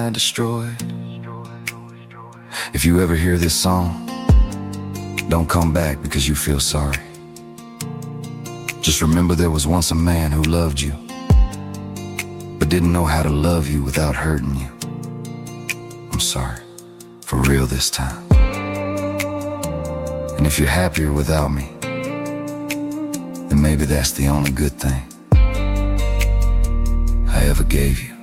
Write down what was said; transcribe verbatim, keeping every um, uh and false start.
I destroyed. If you ever hear this song, don't come back because you feel sorry. Just remember there was once a man who loved you, but didn't know how to love you without hurting you. I'm sorry, for real this time. And if you're happier without me, then maybe that's the only good thing I ever gave you.